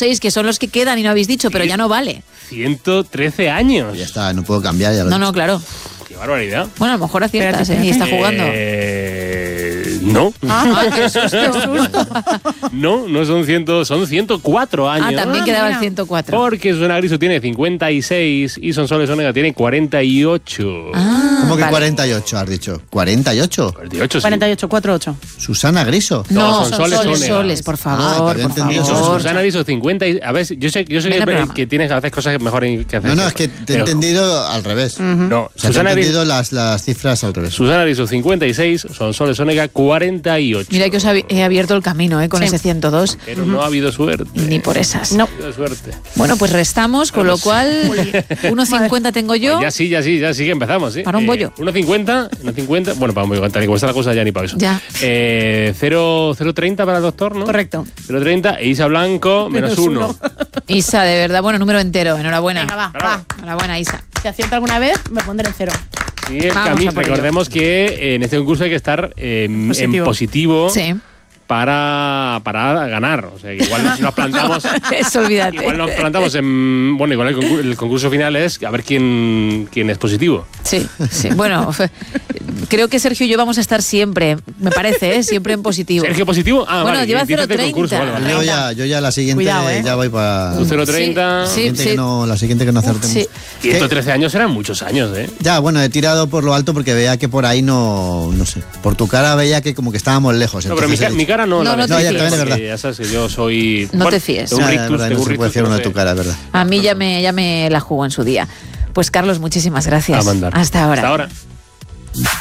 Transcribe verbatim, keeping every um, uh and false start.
seis, que son los que quedan y no habéis dicho, pero ya no vale. ciento trece años. Ya está, no puedo cambiar. Ya lo No, no, claro. Qué barbaridad. Bueno, a lo mejor aciertas, ¿eh? Y está jugando. Eh, no. Ah, qué susto, qué susto. No, no son cien, son ciento cuatro años. Ah, también quedaba el ciento cuatro. Porque Susana Griso tiene cincuenta y seis y Sonsoles Onega tiene cuarenta y ocho. Ah, ¿Cómo que vale. cuarenta y ocho has dicho? ¿cuarenta y ocho? cuarenta y ocho, sí. cuarenta y ocho, cuatro ocho. Susana Griso. No, No, son son soles, soles, soles, Onega. por Ah, favor, que había por entendido favor. eso. Susana Griso cincuenta y... A ver, yo sé, yo sé Venga, que, programa. que tienes a veces cosas mejor que hacer. No, no, es que te he Pero- entendido al revés. No, O sea, te he Susana Griso... entendido las, las cifras al revés. Susana Griso cincuenta y seis, Sonsoles Onega cuarenta y ocho. Mira que os hab- he abierto el camino, ¿eh? Con Sí. ese ciento dos. Pero no ha habido suerte. Ni por esas. No. No ha habido suerte. Bueno, pues restamos, con lo cual uno cincuenta tengo yo. Pues ya sí, ya sí, ya sí que empezamos, ¿sí? Para un bollo. uno cincuenta, uno cincuenta, bueno, para un bollo, tal y como está la cosa ya ni para eso. Ya. Eh, cero treinta para el doctor, ¿no? Correcto. cero treinta e Isa Blanco, menos Menos uno. Isa, de verdad, bueno, número entero. Enhorabuena. Venga, va, Bravo. va. Enhorabuena, Isa. Si acierto alguna vez, me pondré en cero. Sí, es que Vamos a mí, a por ello. recordemos que eh, en este concurso hay que estar eh, en Positivo. positivo Sí. para, para ganar. O sea, que igual nos, nos plantamos... Eso, olvídate. Igual nos plantamos en... Bueno, igual el concurso, el concurso final es a ver quién, quién es positivo. Sí, sí. Bueno, creo que Sergio y yo vamos a estar siempre, me parece, ¿eh? Siempre en positivo. ¿Sergio positivo? Ah, Bueno, vale, lleva dices del cero concurso, treinta. vale, vale. Yo ya, yo ya la siguiente Cuidado, ¿eh? ya voy para... Tú cero treinta. Sí, La siguiente, sí. que no, la siguiente que no acertemos. Sí. ciento trece años eran muchos años, ¿eh? Ya, bueno, he tirado por lo alto porque veía que por ahí no... No sé. Por tu cara veía que como que estábamos lejos. No, pero mi, entonces ca- he mi dicho- cara no. No, la no de- te No, ya fíes. también es porque verdad. Ya sabes que yo soy... No te fíes. Tengo un Ya, ya, rictus, verdad, tengo no un se puede rictus, fiar uno no de tu sé. cara, es verdad. A mí ya me, ya me la jugó en su día. Pues Carlos, muchísimas gracias. A mandar. Hasta ahora. Hasta ahora.